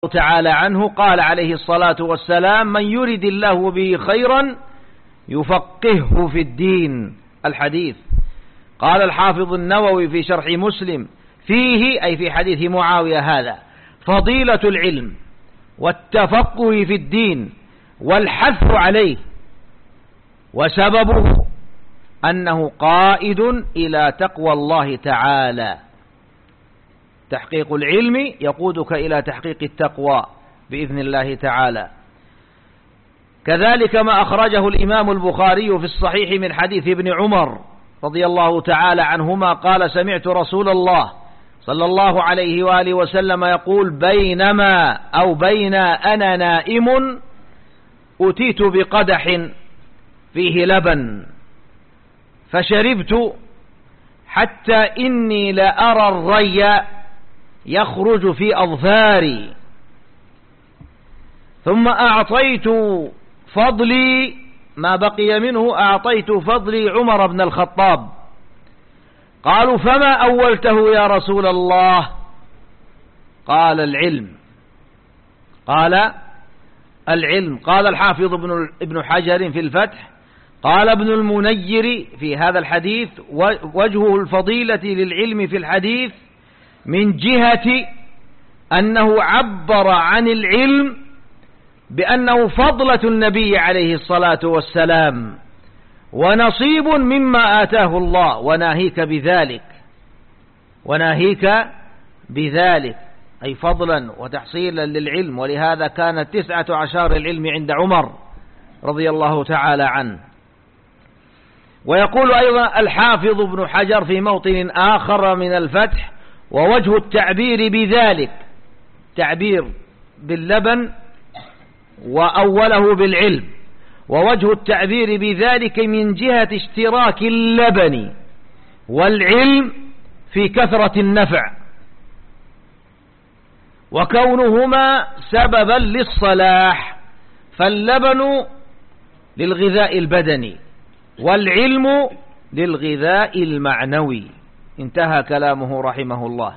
تعالى عنه قال عليه الصلاة والسلام: من يرد الله به خيرا يفقهه في الدين. الحديث. قال الحافظ النووي في شرح مسلم: فيه أي في حديث معاوية هذا فضيلة العلم والتفقه في الدين والحث عليه، وسببه أنه قائد إلى تقوى الله تعالى. تحقيق العلم يقودك إلى تحقيق التقوى بإذن الله تعالى. كذلك ما أخرجه الإمام البخاري في الصحيح من حديث ابن عمر رضي الله تعالى عنهما قال: سمعت رسول الله صلى الله عليه وآله وسلم يقول: بين أنا نائم أتيت بقدح فيه لبن فشربت حتى إني لأرى الري يخرج في أظفاري، ثم أعطيت فضلي ما بقي منه، أعطيت فضلي عمر بن الخطاب. قالوا: فما أولته يا رسول الله؟ قال: العلم. قال الحافظ ابن حجر في الفتح: قال ابن المنير في هذا الحديث: وجه الفضيلة للعلم في الحديث من جهة أنه عبر عن العلم بأنه فضلة النبي عليه الصلاة والسلام ونصيب مما آتاه الله، وناهيك بذلك أي فضلا وتحصيلا للعلم. ولهذا كانت 19 العلم عند عمر رضي الله تعالى عنه. ويقول أيضا الحافظ ابن حجر في موطن آخر من الفتح: ووجه التعبير بذلك تعبير باللبن وأوله بالعلم، ووجه التعبير بذلك من جهة اشتراك اللبن والعلم في كثرة النفع، وكونهما سببا للصلاح، فاللبن للغذاء البدني والعلم للغذاء المعنوي. انتهى كلامه رحمه الله.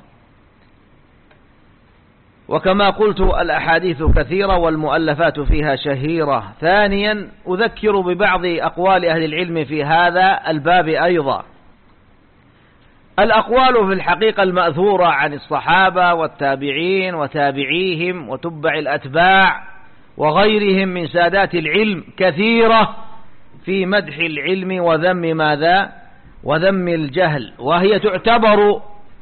وكما قلت الأحاديث كثيرة والمؤلفات فيها شهيرة. ثانيا أذكر ببعض أقوال أهل العلم في هذا الباب أيضا. الأقوال في الحقيقة المأثورة عن الصحابة والتابعين وتابعيهم وتبع الأتباع وغيرهم من سادات العلم كثيرة في مدح العلم وذم ماذا؟ وذم الجهل، وهي تعتبر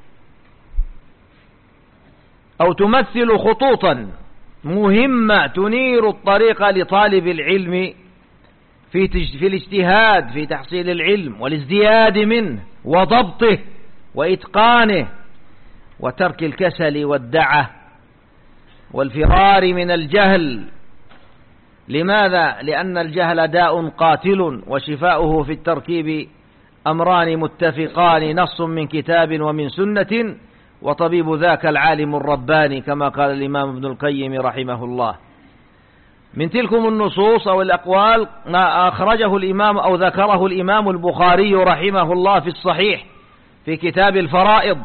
أو تمثل خطوطا مهمة تنير الطريق لطالب العلم في الاجتهاد في تحصيل العلم والازدياد منه وضبطه وإتقانه وترك الكسل والدعة والفرار من الجهل. لماذا؟ لأن الجهل داء قاتل، وشفاؤه في التركيب أمران متفقان: نص من كتاب ومن سنة، وطبيب ذاك العالم الرباني، كما قال الإمام ابن القيم رحمه الله. من تلكم النصوص أو الأقوال ما أخرجه الإمام أو ذكره الإمام البخاري رحمه الله في الصحيح في كتاب الفرائض،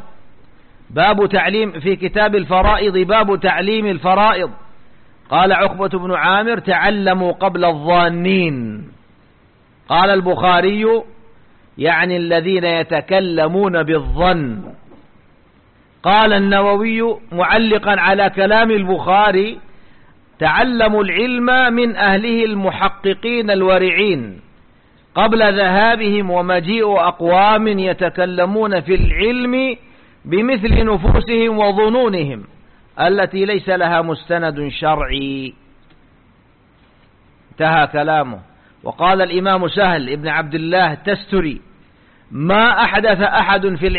في كتاب الفرائض باب تعليم الفرائض. قال عقبة بن عامر: تعلموا قبل الظانين. قال البخاري: يعني الذين يتكلمون بالظن. قال النووي معلقا على كلام البخاري: تعلموا العلم من أهله المحققين الورعين قبل ذهابهم ومجيء أقوام يتكلمون في العلم بمثل نفوسهم وظنونهم التي ليس لها مستند شرعي. انتهى كلامه. وقال الإمام سهل ابن عبد الله التستري: ما أحدث أحد في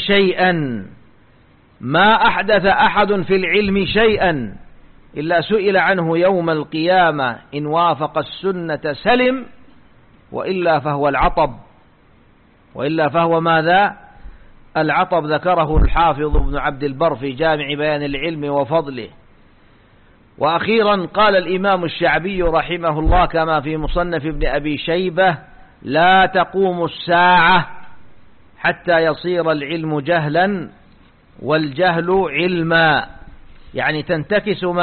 العلم شيئا إلا سئل عنه يوم القيامة، إن وافق السنة سلم، وإلا فهو ماذا؟ العطب. ذكره الحافظ ابن عبد البر في جامع بيان العلم وفضله. وأخيرا قال الإمام الشعبي رحمه الله كما في مصنف ابن أبي شيبة: لا تقوم الساعة حتى يصير العلم جهلا والجهل علما، يعني تنتكس